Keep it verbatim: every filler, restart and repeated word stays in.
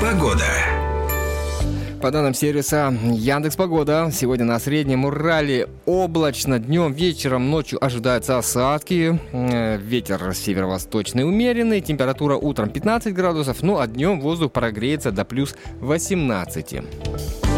Погода. По данным сервиса Яндекс.Погода, сегодня на Среднем Урале облачно. Днем, вечером, ночью ожидаются осадки. Ветер северо-восточный умеренный. Температура утром пятнадцать градусов, ну а днем воздух прогреется до плюс восемнадцать.